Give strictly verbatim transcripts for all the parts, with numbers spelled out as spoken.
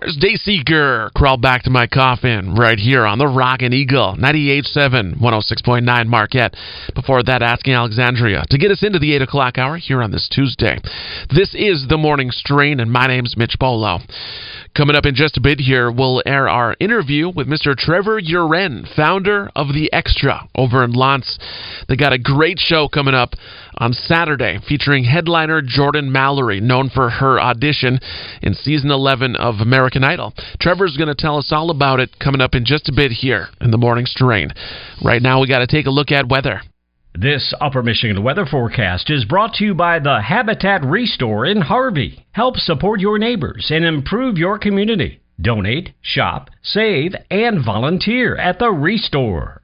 There's Dayseeker, Crawl Back to My Coffin, right here on the Rockin' Eagle, ninety-eight point seven, one oh six point nine Marquette. Before that, Asking Alexandria to get us into the eight o'clock hour here on this Tuesday. This is The Morning Strain, and my name's Mitch Bolo. Coming up in just a bit here, we'll air our interview with Mister Trevor Uren, founder of The Extra over in Lance. They got a great show coming up on Saturday featuring headliner Jordan Mallory, known for her audition in season eleven of American Idol. Trevor's going to tell us all about it coming up in just a bit here in The Morning Strain. Right now, we got to take a look at weather. This Upper Michigan weather forecast is brought to you by the Habitat Restore in Harvey. Help support your neighbors and improve your community. Donate, shop, save, and volunteer at the Restore.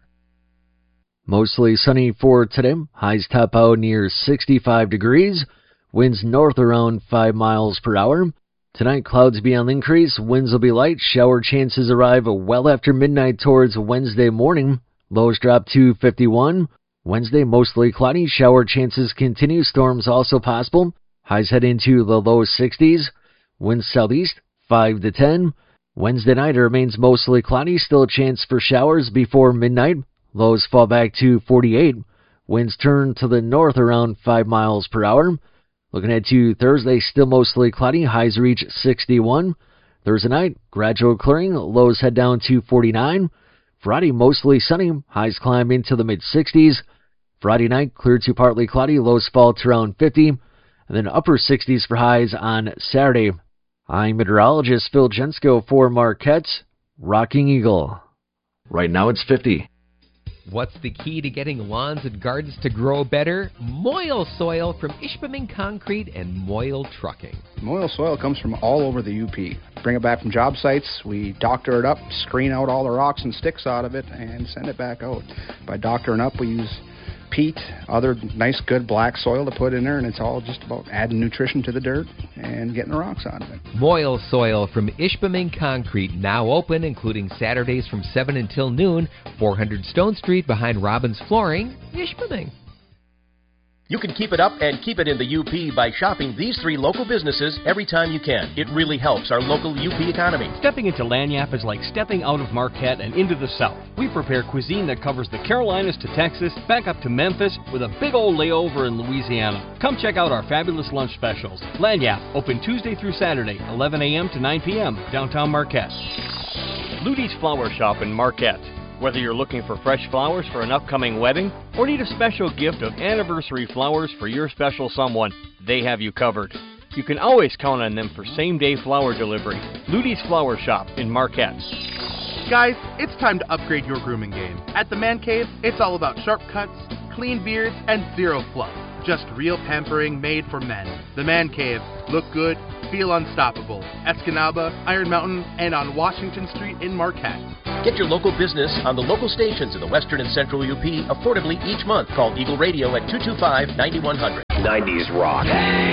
Mostly sunny for today. Highs top out near sixty-five degrees. Winds north around five miles per hour. Tonight, clouds be on the increase. Winds will be light. Shower chances arrive well after midnight towards Wednesday morning. Lows drop to fifty-one. Wednesday, mostly cloudy. Shower chances continue. Storms also possible. Highs head into the low sixties. Winds southeast, five to ten. Wednesday night remains mostly cloudy. Still a chance for showers before midnight. Lows fall back to forty-eight. Winds turn to the north around five miles per hour. Looking ahead to Thursday, still mostly cloudy. Highs reach sixty-one. Thursday night, gradual clearing. Lows head down to forty-nine. Friday, mostly sunny. Highs climb into the mid-sixties. Friday night, clear to partly cloudy. Lows fall to around fifty. And then upper sixties for highs on Saturday. I'm meteorologist Phil Jensko for Marquette's Rocking Eagle. Right now it's fifty. What's the key to getting lawns and gardens to grow better? Moyle Soil from Ishpeming Concrete and Moyle Trucking. Moyle Soil comes from all over the U P. Bring it back from job sites, we doctor it up, screen out all the rocks and sticks out of it, and send it back out. By doctoring up, we use peat, other nice good black soil to put in there, and it's all just about adding nutrition to the dirt and getting the rocks out of it. Moyle Soil from Ishpeming Concrete, now open, including Saturdays from seven until noon, four hundred Stone Street behind Robbins Flooring, Ishpeming. You can keep it up and keep it in the U P by shopping these three local businesses every time you can. It really helps our local U P economy. Stepping into Lagniappe is like stepping out of Marquette and into the South. We prepare cuisine that covers the Carolinas to Texas, back up to Memphis, with a big old layover in Louisiana. Come check out our fabulous lunch specials. Lagniappe, open Tuesday through Saturday, eleven a.m. to nine p.m., downtown Marquette. Ludi's Flower Shop in Marquette. Whether you're looking for fresh flowers for an upcoming wedding or need a special gift of anniversary flowers for your special someone, they have you covered. You can always count on them for same-day flower delivery. Ludi's Flower Shop in Marquette. Guys, it's time to upgrade your grooming game. At the Man Cave, it's all about sharp cuts, clean beards, and zero fluff. Just real pampering made for men. The Man Cave. Look good, feel unstoppable. Escanaba, Iron Mountain, and on Washington Street in Marquette. Get your local business on the local stations in the western and central U P affordably each month. Call Eagle Radio at two two five, nine one zero zero. nineties rock.